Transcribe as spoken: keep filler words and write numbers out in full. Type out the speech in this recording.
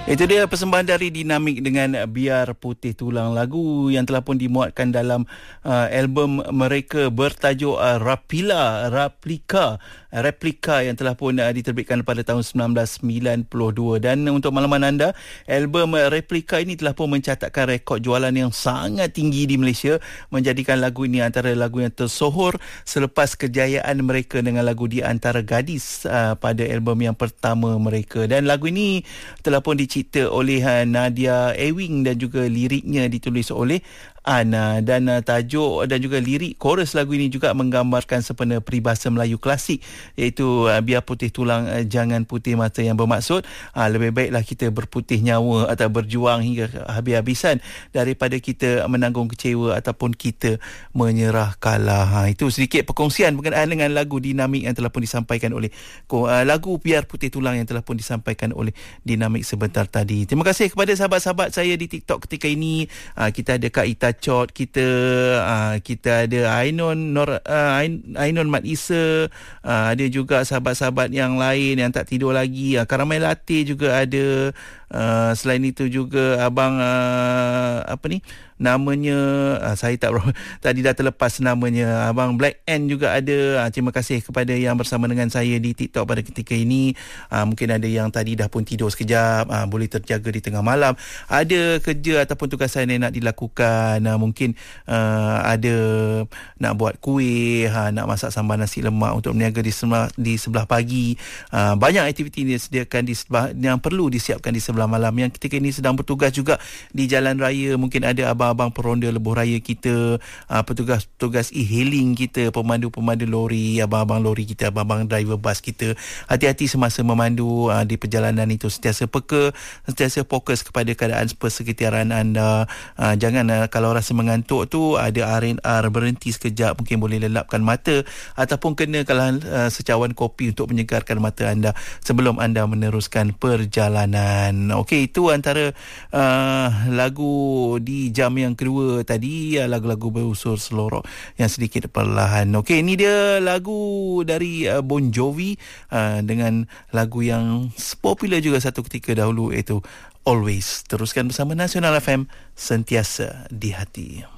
Itu dia persembahan dari Dinamik dengan Biar Putih Tulang, lagu yang telah pun dimuatkan dalam uh, album mereka bertajuk uh, Rapila, Replika, Replika yang telah pun uh, diterbitkan pada tahun sembilan belas sembilan puluh dua. Dan untuk makluman anda, album uh, Replika ini telah pun mencatatkan rekod jualan yang sangat tinggi di Malaysia, menjadikan lagu ini antara lagu yang tersohor selepas kejayaan mereka dengan lagu Di Antara Gadis uh, pada album yang pertama mereka. Dan lagu ini telah pun dicipta oleh uh, Nadia Ewing dan juga liriknya ditulis oleh Ana, dan uh, tajuk dan juga lirik chorus lagu ini juga menggambarkan sempena peribahasa Melayu klasik, iaitu uh, biar putih tulang uh, jangan putih mata, yang bermaksud uh, lebih baiklah kita berputih nyawa atau berjuang hingga habis-habisan daripada kita menanggung kecewa ataupun kita menyerah kalah. Ha, itu sedikit perkongsian berkenaan dengan lagu Dinamik yang telah pun disampaikan oleh uh, lagu Biar Putih Tulang yang telah pun disampaikan oleh Dinamik sebentar tadi. Terima kasih kepada sahabat-sahabat saya di TikTok ketika ini. Uh, kita ada Kak Ita Cot, kita uh, kita ada Ainon Nor uh, Ainon Mat Isa, uh, ada juga sahabat-sahabat yang lain yang tak tidur lagi. Uh, Karamai Latte juga ada. Uh, selain itu juga abang uh, apa ni namanya, uh, saya tak tadi dah terlepas namanya, abang Black N juga ada. Uh, terima kasih kepada yang bersama dengan saya di TikTok pada ketika ini. Uh, mungkin ada yang tadi dah pun tidur sekejap, uh, boleh terjaga di tengah malam, ada kerja ataupun tugasan yang nak dilakukan. Uh, mungkin uh, ada nak buat kuih, uh, nak masak sambal nasi lemak untuk berniaga di sebelah, di sebelah pagi. Uh, banyak aktiviti yang disediakan di sebelah, yang perlu disiapkan di sebelah malam. Yang ketika ini sedang bertugas juga di jalan raya, mungkin ada abang-abang peronda lebuh raya kita, uh, petugas-petugas e-hailing kita, pemandu-pemandu lori, abang-abang lori kita, abang-abang driver bas kita. Hati-hati semasa memandu uh, di perjalanan itu, sentiasa peka, sentiasa fokus kepada keadaan persekitaran anda. Uh, jangan uh, kalau rasa mengantuk tu ada R and R, berhenti sekejap, mungkin boleh lelapkan mata ataupun kenakan uh, secawan kopi untuk menyegarkan mata anda sebelum anda meneruskan perjalanan. Okey, itu antara uh, lagu di jam yang kedua tadi, uh, lagu-lagu berunsur slow rock yang sedikit perlahan. Okey, ini dia lagu dari uh, Bon Jovi uh, dengan lagu yang popular juga satu ketika dahulu, iaitu Always. Teruskan bersama Nasional F M, sentiasa di hati.